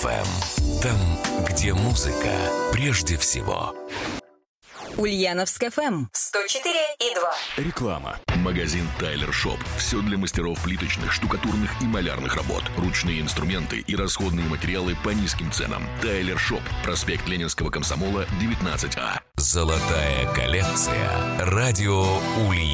ФМ. Там, где музыка прежде всего. Ульяновск ФМ 104,2. Реклама. Магазин Тайлер Шоп. Все для мастеров плиточных, штукатурных и малярных работ. Ручные инструменты и расходные материалы по низким ценам. Тайлер Шоп. Проспект Ленинского комсомола, 19А. Золотая коллекция. Радио Ульяновск.